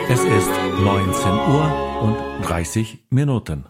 Es ist 19 Uhr und 30 Minuten.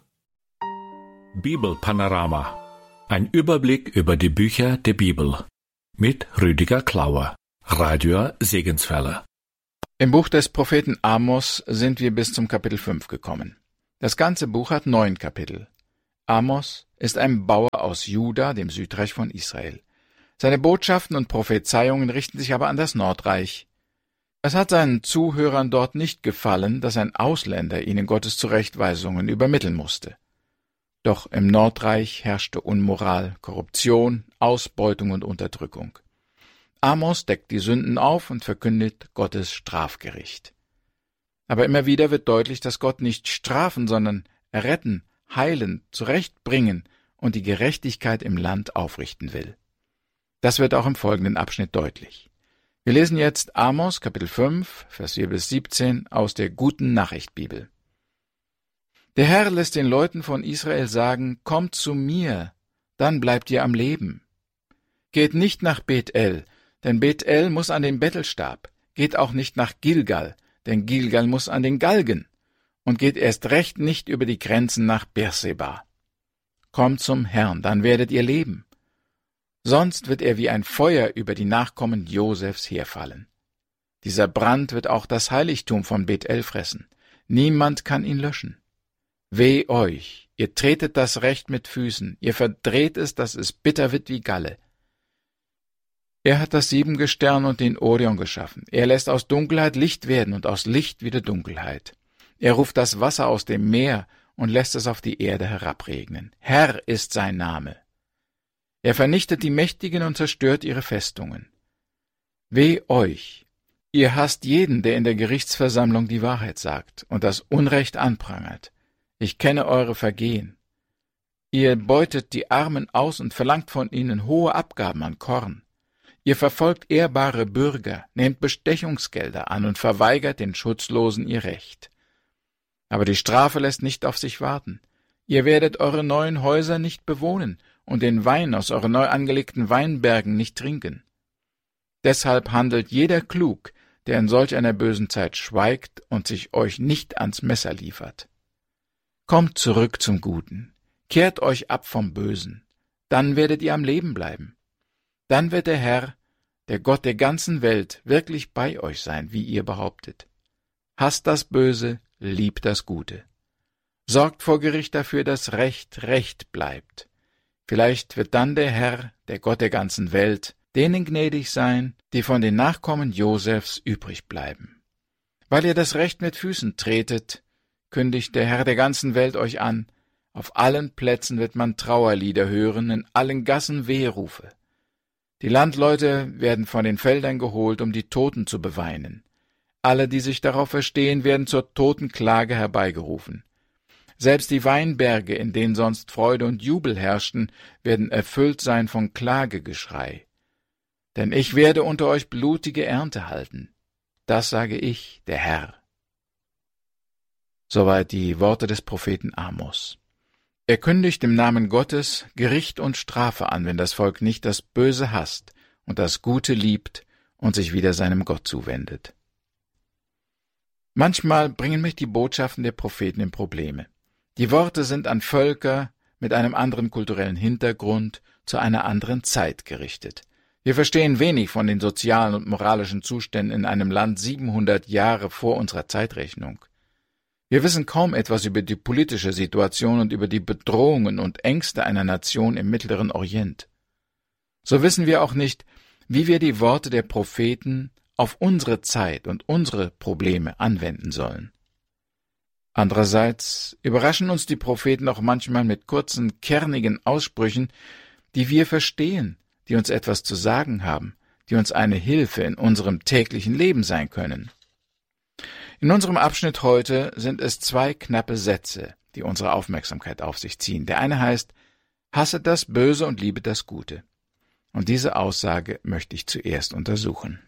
Bibelpanorama. Ein Überblick über die Bücher der Bibel. Mit Rüdiger Klauer, Radio Segenswelle. Im Buch des Propheten Amos sind wir bis zum Kapitel 5 gekommen. Das ganze Buch hat 9 Kapitel. Amos ist ein Bauer aus Juda, dem Südreich von Israel. Seine Botschaften und Prophezeiungen richten sich aber an das Nordreich. Es hat seinen Zuhörern dort nicht gefallen, dass ein Ausländer ihnen Gottes Zurechtweisungen übermitteln musste. Doch im Nordreich herrschte Unmoral, Korruption, Ausbeutung und Unterdrückung. Amos deckt die Sünden auf und verkündet Gottes Strafgericht. Aber immer wieder wird deutlich, dass Gott nicht strafen, sondern retten, heilen, zurechtbringen und die Gerechtigkeit im Land aufrichten will. Das wird auch im folgenden Abschnitt deutlich. Wir lesen jetzt Amos, Kapitel 5, Vers 4 bis 17 aus der Guten Nachricht Bibel. Der Herr lässt den Leuten von Israel sagen, kommt zu mir, dann bleibt ihr am Leben. Geht nicht nach Bethel, denn Bethel muss an den Bettelstab. Geht auch nicht nach Gilgal, denn Gilgal muss an den Galgen. Und geht erst recht nicht über die Grenzen nach Beerseba. Kommt zum Herrn, dann werdet ihr leben. Sonst wird er wie ein Feuer über die Nachkommen Josefs herfallen. Dieser Brand wird auch das Heiligtum von Bethel fressen. Niemand kann ihn löschen. Weh euch, ihr tretet das Recht mit Füßen, ihr verdreht es, dass es bitter wird wie Galle. Er hat das Siebengestirn und den Orion geschaffen. Er lässt aus Dunkelheit Licht werden und aus Licht wieder Dunkelheit. Er ruft das Wasser aus dem Meer und lässt es auf die Erde herabregnen. Herr ist sein Name. Er vernichtet die Mächtigen und zerstört ihre Festungen. Weh euch! Ihr hasst jeden, der in der Gerichtsversammlung die Wahrheit sagt und das Unrecht anprangert. Ich kenne eure Vergehen. Ihr beutet die Armen aus und verlangt von ihnen hohe Abgaben an Korn. Ihr verfolgt ehrbare Bürger, nehmt Bestechungsgelder an und verweigert den Schutzlosen ihr Recht. Aber die Strafe lässt nicht auf sich warten. Ihr werdet eure neuen Häuser nicht bewohnen und den Wein aus euren neu angelegten Weinbergen nicht trinken. Deshalb handelt jeder klug, der in solch einer bösen Zeit schweigt und sich euch nicht ans Messer liefert. Kommt zurück zum Guten, kehrt euch ab vom Bösen, dann werdet ihr am Leben bleiben. Dann wird der Herr, der Gott der ganzen Welt, wirklich bei euch sein, wie ihr behauptet. Hasst das Böse, liebt das Gute. Sorgt vor Gericht dafür, dass Recht Recht bleibt. Vielleicht wird dann der Herr, der Gott der ganzen Welt, denen gnädig sein, die von den Nachkommen Josefs übrig bleiben. Weil ihr das Recht mit Füßen tretet, kündigt der Herr der ganzen Welt euch an, auf allen Plätzen wird man Trauerlieder hören, in allen Gassen Weherufe. Die Landleute werden von den Feldern geholt, um die Toten zu beweinen. Alle, die sich darauf verstehen, werden zur Totenklage herbeigerufen. Selbst die Weinberge, in denen sonst Freude und Jubel herrschten, werden erfüllt sein von Klagegeschrei. Denn ich werde unter euch blutige Ernte halten. Das sage ich, der Herr. Soweit die Worte des Propheten Amos. Er kündigt im Namen Gottes Gericht und Strafe an, wenn das Volk nicht das Böse hasst und das Gute liebt und sich wieder seinem Gott zuwendet. Manchmal bringen mich die Botschaften der Propheten in Probleme. Die Worte sind an Völker mit einem anderen kulturellen Hintergrund zu einer anderen Zeit gerichtet. Wir verstehen wenig von den sozialen und moralischen Zuständen in einem Land 700 Jahre vor unserer Zeitrechnung. Wir wissen kaum etwas über die politische Situation und über die Bedrohungen und Ängste einer Nation im Mittleren Orient. So wissen wir auch nicht, wie wir die Worte der Propheten auf unsere Zeit und unsere Probleme anwenden sollen. Andererseits überraschen uns die Propheten auch manchmal mit kurzen, kernigen Aussprüchen, die wir verstehen, die uns etwas zu sagen haben, die uns eine Hilfe in unserem täglichen Leben sein können. In unserem Abschnitt heute sind es 2 knappe Sätze, die unsere Aufmerksamkeit auf sich ziehen. Der eine heißt, hasset das Böse und liebet das Gute. Und diese Aussage möchte ich zuerst untersuchen.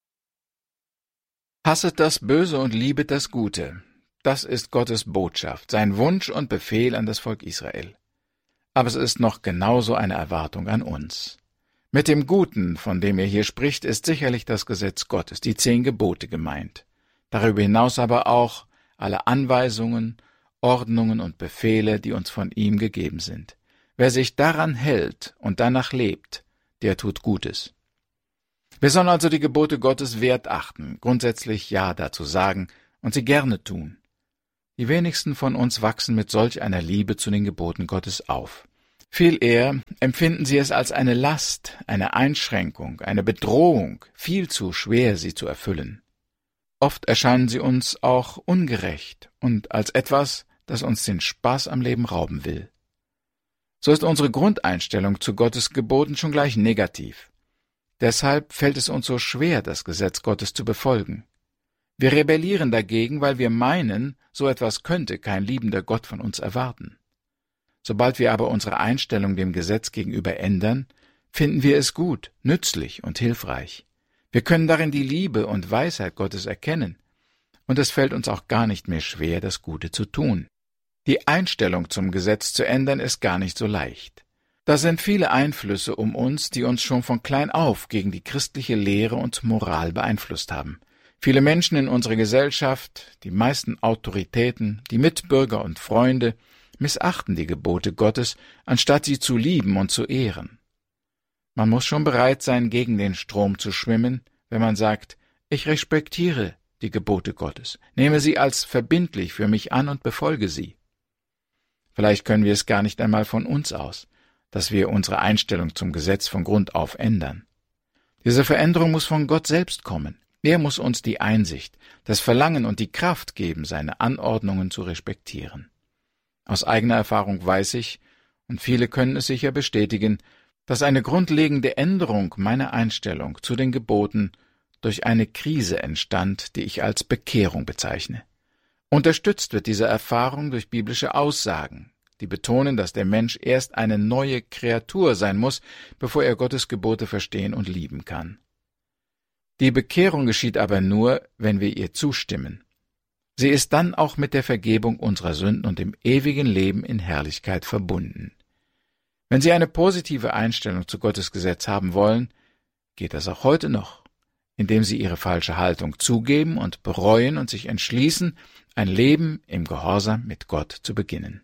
Hasset das Böse und liebet das Gute. Das ist Gottes Botschaft, sein Wunsch und Befehl an das Volk Israel. Aber es ist noch genauso eine Erwartung an uns. Mit dem Guten, von dem er hier spricht, ist sicherlich das Gesetz Gottes, die 10 Gebote gemeint. darüber hinaus aber auch alle Anweisungen, Ordnungen und Befehle, die uns von ihm gegeben sind. Wer sich daran hält und danach lebt, der tut Gutes. Wir sollen also die Gebote Gottes wert achten, grundsätzlich Ja dazu sagen und sie gerne tun. Die wenigsten von uns wachsen mit solch einer Liebe zu den Geboten Gottes auf. Viel eher empfinden sie es als eine Last, eine Einschränkung, eine Bedrohung, viel zu schwer, sie zu erfüllen. Oft erscheinen sie uns auch ungerecht und als etwas, das uns den Spaß am Leben rauben will. So ist unsere Grundeinstellung zu Gottes Geboten schon gleich negativ. Deshalb fällt es uns so schwer, das Gesetz Gottes zu befolgen. Wir rebellieren dagegen, weil wir meinen, so etwas könnte kein liebender Gott von uns erwarten. Sobald wir aber unsere Einstellung dem Gesetz gegenüber ändern, finden wir es gut, nützlich und hilfreich. Wir können darin die Liebe und Weisheit Gottes erkennen, und es fällt uns auch gar nicht mehr schwer, das Gute zu tun. Die Einstellung zum Gesetz zu ändern ist gar nicht so leicht. Da sind viele Einflüsse um uns, die uns schon von klein auf gegen die christliche Lehre und Moral beeinflusst haben. Viele Menschen in unserer Gesellschaft, die meisten Autoritäten, die Mitbürger und Freunde missachten die Gebote Gottes, anstatt sie zu lieben und zu ehren. Man muss schon bereit sein, gegen den Strom zu schwimmen, wenn man sagt, ich respektiere die Gebote Gottes, nehme sie als verbindlich für mich an und befolge sie. Vielleicht können wir es gar nicht einmal von uns aus, dass wir unsere Einstellung zum Gesetz von Grund auf ändern. Diese Veränderung muss von Gott selbst kommen. Er muss uns die Einsicht, das Verlangen und die Kraft geben, seine Anordnungen zu respektieren. Aus eigener Erfahrung weiß ich, und viele können es sicher bestätigen, dass eine grundlegende Änderung meiner Einstellung zu den Geboten durch eine Krise entstand, die ich als Bekehrung bezeichne. Unterstützt wird diese Erfahrung durch biblische Aussagen, die betonen, dass der Mensch erst eine neue Kreatur sein muss, bevor er Gottes Gebote verstehen und lieben kann. Die Bekehrung geschieht aber nur, wenn wir ihr zustimmen. Sie ist dann auch mit der Vergebung unserer Sünden und dem ewigen Leben in Herrlichkeit verbunden. Wenn Sie eine positive Einstellung zu Gottes Gesetz haben wollen, geht das auch heute noch, indem Sie Ihre falsche Haltung zugeben und bereuen und sich entschließen, ein Leben im Gehorsam mit Gott zu beginnen.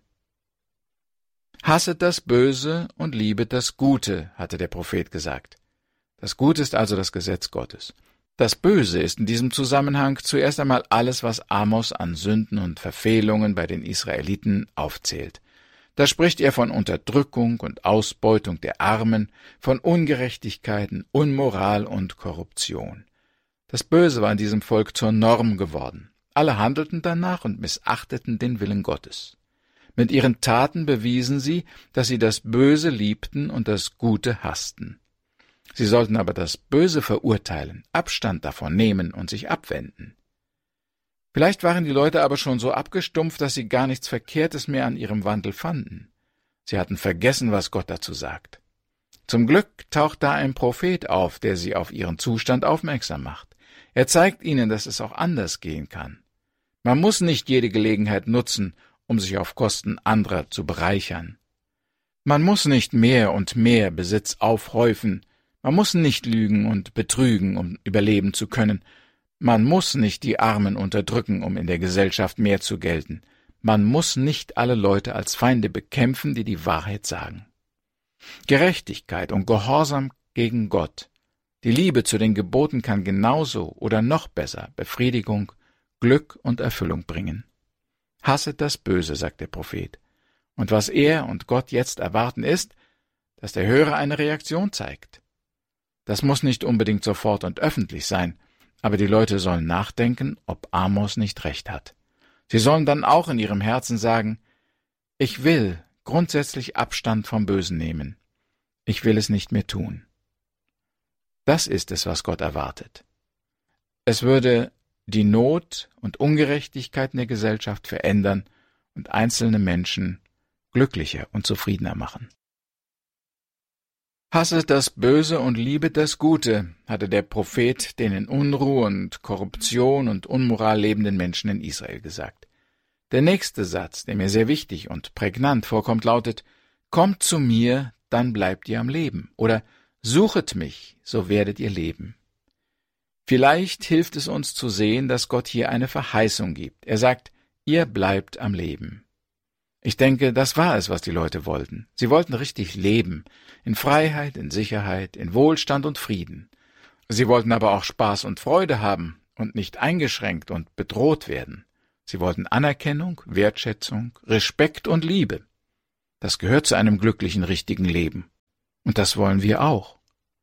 Hasset das Böse und liebet das Gute, hatte der Prophet gesagt. Das Gute ist also das Gesetz Gottes. Das Böse ist in diesem Zusammenhang zuerst einmal alles, was Amos an Sünden und Verfehlungen bei den Israeliten aufzählt. Da spricht er von Unterdrückung und Ausbeutung der Armen, von Ungerechtigkeiten, Unmoral und Korruption. Das Böse war in diesem Volk zur Norm geworden. Alle handelten danach und missachteten den Willen Gottes. Mit ihren Taten bewiesen sie, dass sie das Böse liebten und das Gute hassten. Sie sollten aber das Böse verurteilen, Abstand davon nehmen und sich abwenden. Vielleicht waren die Leute aber schon so abgestumpft, dass sie gar nichts Verkehrtes mehr an ihrem Wandel fanden. Sie hatten vergessen, was Gott dazu sagt. Zum Glück taucht da ein Prophet auf, der sie auf ihren Zustand aufmerksam macht. Er zeigt ihnen, dass es auch anders gehen kann. Man muss nicht jede Gelegenheit nutzen, um sich auf Kosten anderer zu bereichern. Man muss nicht mehr und mehr Besitz aufhäufen. Man muss nicht lügen und betrügen, um überleben zu können. Man muss nicht die Armen unterdrücken, um in der Gesellschaft mehr zu gelten. Man muss nicht alle Leute als Feinde bekämpfen, die die Wahrheit sagen. Gerechtigkeit und Gehorsam gegen Gott, die Liebe zu den Geboten kann genauso oder noch besser Befriedigung, Glück und Erfüllung bringen. Hasset das Böse, sagt der Prophet. Und was er und Gott jetzt erwarten ist, dass der Hörer eine Reaktion zeigt. Das muss nicht unbedingt sofort und öffentlich sein, aber die Leute sollen nachdenken, ob Amos nicht recht hat. Sie sollen dann auch in ihrem Herzen sagen, ich will grundsätzlich Abstand vom Bösen nehmen. Ich will es nicht mehr tun. Das ist es, was Gott erwartet. Es würde die Not und Ungerechtigkeit in der Gesellschaft verändern und einzelne Menschen glücklicher und zufriedener machen. Hasset das Böse und liebet das Gute, hatte der Prophet den in Unruhe und Korruption und Unmoral lebenden Menschen in Israel gesagt. Der nächste Satz, der mir sehr wichtig und prägnant vorkommt, lautet, Kommt zu mir, dann bleibt ihr am Leben, oder Suchet mich, so werdet ihr leben. Vielleicht hilft es uns zu sehen, dass Gott hier eine Verheißung gibt. Er sagt, ihr bleibt am Leben. Ich denke, das war es, was die Leute wollten. Sie wollten richtig leben, in Freiheit, in Sicherheit, in Wohlstand und Frieden. Sie wollten aber auch Spaß und Freude haben und nicht eingeschränkt und bedroht werden. Sie wollten Anerkennung, Wertschätzung, Respekt und Liebe. Das gehört zu einem glücklichen, richtigen Leben. Und das wollen wir auch.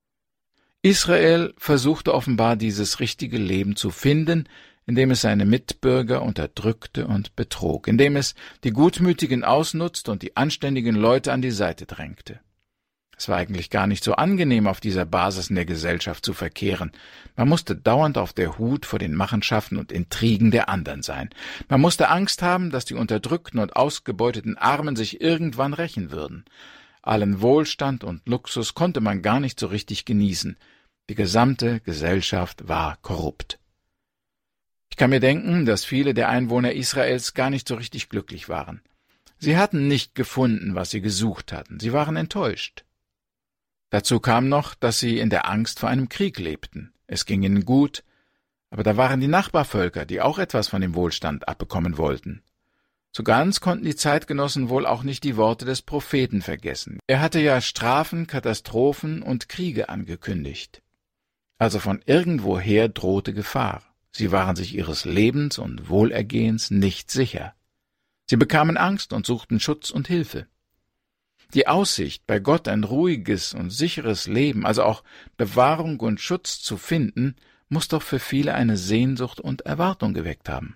Israel versuchte offenbar dieses richtige Leben zu finden, indem es seine Mitbürger unterdrückte und betrog, indem es die Gutmütigen ausnutzt und die anständigen Leute an die Seite drängte. Es war eigentlich gar nicht so angenehm, auf dieser Basis in der Gesellschaft zu verkehren. Man musste dauernd auf der Hut vor den Machenschaften und Intrigen der anderen sein. Man musste Angst haben, dass die unterdrückten und ausgebeuteten Armen sich irgendwann rächen würden. Allen Wohlstand und Luxus konnte man gar nicht so richtig genießen. Die gesamte Gesellschaft war korrupt. Ich kann mir denken, dass viele der Einwohner Israels gar nicht so richtig glücklich waren. Sie hatten nicht gefunden, was sie gesucht hatten. Sie waren enttäuscht. Dazu kam noch, dass sie in der Angst vor einem Krieg lebten. Es ging ihnen gut, aber da waren die Nachbarvölker, die auch etwas von dem Wohlstand abbekommen wollten. So ganz konnten die Zeitgenossen wohl auch nicht die Worte des Propheten vergessen. Er hatte ja Strafen, Katastrophen und Kriege angekündigt. Also von irgendwoher drohte Gefahr. Sie waren sich ihres Lebens und Wohlergehens nicht sicher. Sie bekamen Angst und suchten Schutz und Hilfe. Die Aussicht, bei Gott ein ruhiges und sicheres Leben, also auch Bewahrung und Schutz zu finden, muss doch für viele eine Sehnsucht und Erwartung geweckt haben.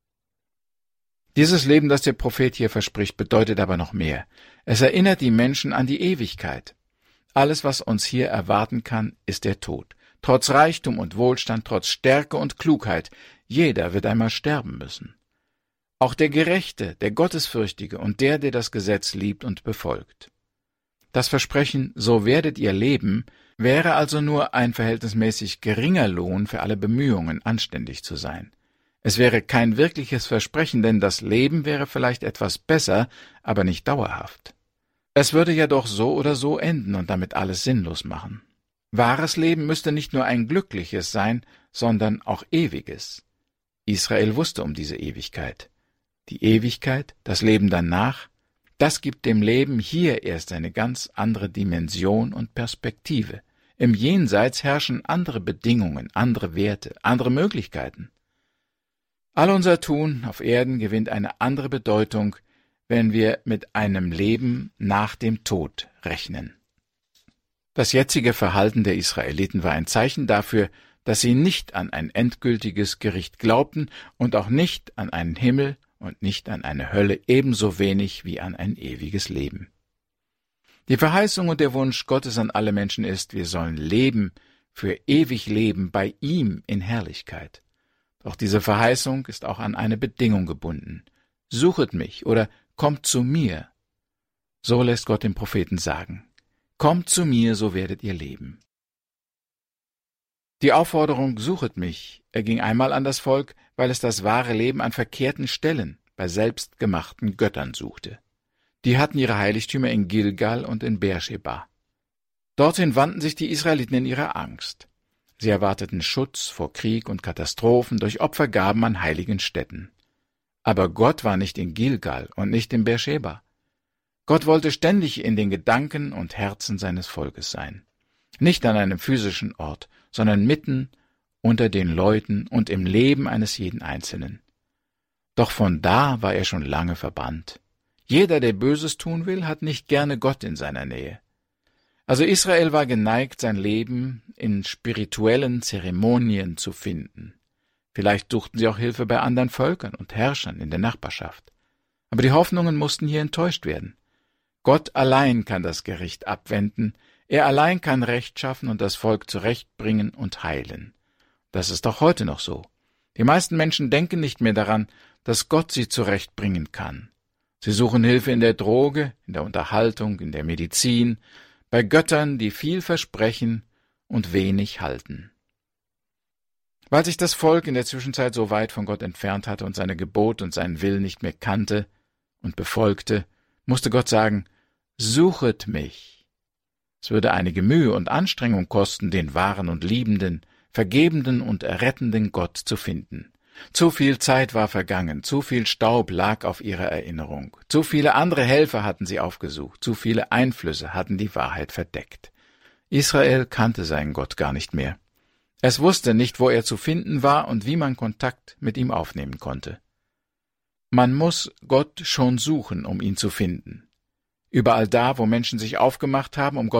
Dieses Leben, das der Prophet hier verspricht, bedeutet aber noch mehr. Es erinnert die Menschen an die Ewigkeit. Alles, was uns hier erwarten kann, ist der Tod. Trotz Reichtum und Wohlstand, trotz Stärke und Klugheit, jeder wird einmal sterben müssen. Auch der Gerechte, der Gottesfürchtige und der das Gesetz liebt und befolgt. Das Versprechen, so werdet ihr leben, wäre also nur ein verhältnismäßig geringer Lohn für alle Bemühungen, anständig zu sein. Es wäre kein wirkliches Versprechen, denn das Leben wäre vielleicht etwas besser, aber nicht dauerhaft. Es würde ja doch so oder so enden und damit alles sinnlos machen. Wahres Leben müsste nicht nur ein glückliches sein, sondern auch ewiges. Israel wusste um diese Ewigkeit. Die Ewigkeit, das Leben danach, das gibt dem Leben hier erst eine ganz andere Dimension und Perspektive. Im Jenseits herrschen andere Bedingungen, andere Werte, andere Möglichkeiten. All unser Tun auf Erden gewinnt eine andere Bedeutung, wenn wir mit einem Leben nach dem Tod rechnen. Das jetzige Verhalten der Israeliten war ein Zeichen dafür, dass sie nicht an ein endgültiges Gericht glaubten und auch nicht an einen Himmel und nicht an eine Hölle, ebenso wenig wie an ein ewiges Leben. Die Verheißung und der Wunsch Gottes an alle Menschen ist, wir sollen leben, für ewig leben, bei ihm in Herrlichkeit. Doch diese Verheißung ist auch an eine Bedingung gebunden. Suchet mich oder kommt zu mir. So lässt Gott dem Propheten sagen. Kommt zu mir, so werdet ihr leben. Die Aufforderung, suchet mich, erging einmal an das Volk, weil es das wahre Leben an verkehrten Stellen, bei selbstgemachten Göttern suchte. Die hatten ihre Heiligtümer in Gilgal und in Beersheba. Dorthin wandten sich die Israeliten in ihrer Angst. Sie erwarteten Schutz vor Krieg und Katastrophen durch Opfergaben an heiligen Stätten. Aber Gott war nicht in Gilgal und nicht in Beersheba. Gott wollte ständig in den Gedanken und Herzen seines Volkes sein. Nicht an einem physischen Ort, sondern mitten unter den Leuten und im Leben eines jeden Einzelnen. Doch von da war er schon lange verbannt. Jeder, der Böses tun will, hat nicht gerne Gott in seiner Nähe. Also Israel war geneigt, sein Leben in spirituellen Zeremonien zu finden. Vielleicht suchten sie auch Hilfe bei anderen Völkern und Herrschern in der Nachbarschaft. Aber die Hoffnungen mussten hier enttäuscht werden. Gott allein kann das Gericht abwenden, er allein kann Recht schaffen und das Volk zurechtbringen und heilen. Das ist auch heute noch so. Die meisten Menschen denken nicht mehr daran, dass Gott sie zurechtbringen kann. Sie suchen Hilfe in der Droge, in der Unterhaltung, in der Medizin, bei Göttern, die viel versprechen und wenig halten. Weil sich das Volk in der Zwischenzeit so weit von Gott entfernt hatte und seine Gebote und seinen Willen nicht mehr kannte und befolgte, musste Gott sagen, suchet mich. Es würde einige Mühe und Anstrengung kosten, den wahren und liebenden, vergebenden und errettenden Gott zu finden. Zu viel Zeit war vergangen, zu viel Staub lag auf ihrer Erinnerung, zu viele andere Helfer hatten sie aufgesucht, zu viele Einflüsse hatten die Wahrheit verdeckt. Israel kannte seinen Gott gar nicht mehr. Es wusste nicht, wo er zu finden war und wie man Kontakt mit ihm aufnehmen konnte. Man muss Gott schon suchen, um ihn zu finden. Überall da, wo Menschen sich aufgemacht haben, um Gott